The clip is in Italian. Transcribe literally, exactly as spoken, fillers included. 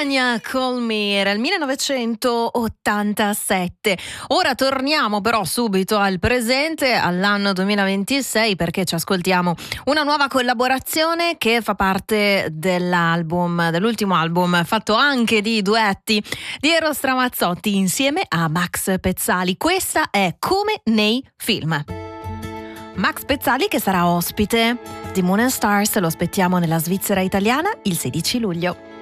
Tanya Call Me, era il millenovecentottantasette. Ora torniamo però subito al presente, all'anno duemilaventisei, perché ci ascoltiamo una nuova collaborazione che fa parte dell'album, dell'ultimo album fatto anche di duetti di Eros Ramazzotti insieme a Max Pezzali. Questa è Come nei film. Max Pezzali che sarà ospite di Moon and Stars, lo aspettiamo nella Svizzera italiana il sedici luglio.